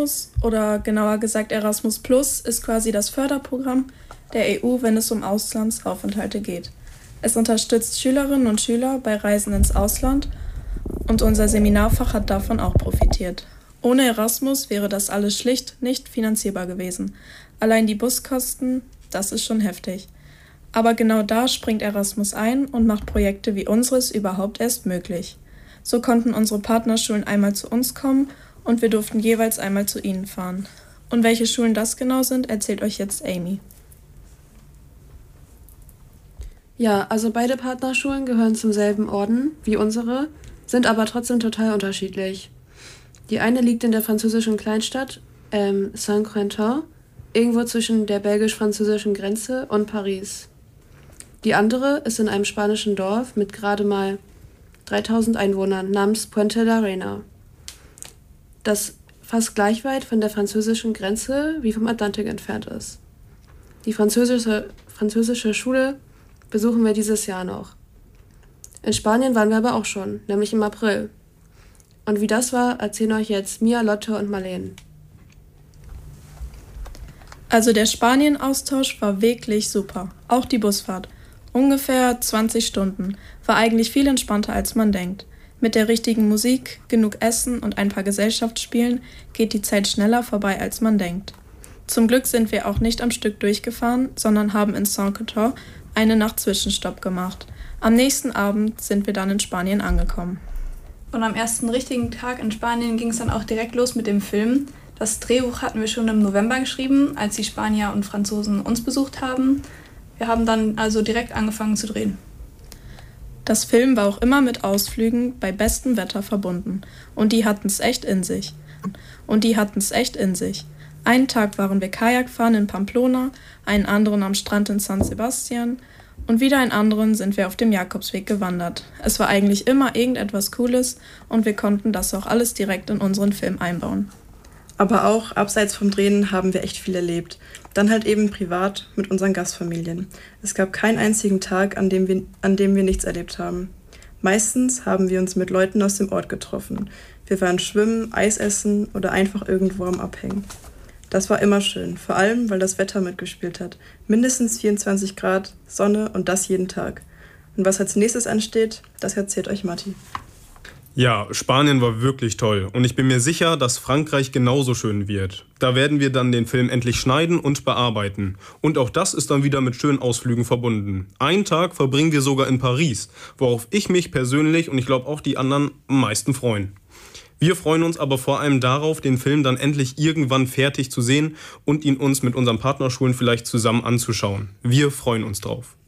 Erasmus oder genauer gesagt Erasmus Plus ist quasi das Förderprogramm der EU, wenn es um Auslandsaufenthalte geht. Es unterstützt Schülerinnen und Schüler bei Reisen ins Ausland und unser Seminarfach hat davon auch profitiert. Ohne Erasmus wäre das alles schlicht nicht finanzierbar gewesen. Allein die Buskosten, das ist schon heftig. Aber genau da springt Erasmus ein und macht Projekte wie unseres überhaupt erst möglich. So konnten unsere Partnerschulen einmal zu uns kommen und wir durften jeweils einmal zu ihnen fahren. Und welche Schulen das genau sind, erzählt euch jetzt Amy. Ja, also beide Partnerschulen gehören zum selben Orden wie unsere, sind aber trotzdem total unterschiedlich. Die eine liegt in der französischen Kleinstadt Saint-Quentin, irgendwo zwischen der belgisch-französischen Grenze und Paris. Die andere ist in einem spanischen Dorf mit gerade mal 3000 Einwohnern namens Puente la Reina, das fast gleich weit von der französischen Grenze wie vom Atlantik entfernt ist. Die französische Schule besuchen wir dieses Jahr noch. In Spanien waren wir aber auch schon, nämlich im April. Und wie das war, erzählen euch jetzt Mia, Lotte und Marleen. Also der Spanien-Austausch war wirklich super, auch die Busfahrt. Ungefähr 20 Stunden, war eigentlich viel entspannter als man denkt. Mit der richtigen Musik, genug Essen und ein paar Gesellschaftsspielen geht die Zeit schneller vorbei als man denkt. Zum Glück sind wir auch nicht am Stück durchgefahren, sondern haben in Saint-Quentin eine Nacht Zwischenstopp gemacht. Am nächsten Abend sind wir dann in Spanien angekommen. Und am ersten richtigen Tag in Spanien ging es dann auch direkt los mit dem Film. Das Drehbuch hatten wir schon im November geschrieben, als die Spanier und Franzosen uns besucht haben. Wir haben dann also direkt angefangen zu drehen. Das Film war auch immer mit Ausflügen bei bestem Wetter verbunden. Und die hatten es echt in sich. Einen Tag waren wir Kajakfahren in Pamplona, einen anderen am Strand in San Sebastian und wieder einen anderen sind wir auf dem Jakobsweg gewandert. Es war eigentlich immer irgendetwas Cooles und wir konnten das auch alles direkt in unseren Film einbauen. Aber auch abseits vom Drehen haben wir echt viel erlebt. Dann halt eben privat mit unseren Gastfamilien. Es gab keinen einzigen Tag, an dem wir nichts erlebt haben. Meistens haben wir uns mit Leuten aus dem Ort getroffen. Wir waren schwimmen, Eis essen oder einfach irgendwo am Abhängen. Das war immer schön, vor allem, weil das Wetter mitgespielt hat. Mindestens 24 Grad, Sonne und das jeden Tag. Und was als nächstes ansteht, das erzählt euch Matti. Ja, Spanien war wirklich toll und ich bin mir sicher, dass Frankreich genauso schön wird. Da werden wir dann den Film endlich schneiden und bearbeiten. Und auch das ist dann wieder mit schönen Ausflügen verbunden. Einen Tag verbringen wir sogar in Paris, worauf ich mich persönlich und ich glaube auch die anderen am meisten freuen. Wir freuen uns aber vor allem darauf, den Film dann endlich irgendwann fertig zu sehen und ihn uns mit unseren Partnerschulen vielleicht zusammen anzuschauen. Wir freuen uns drauf.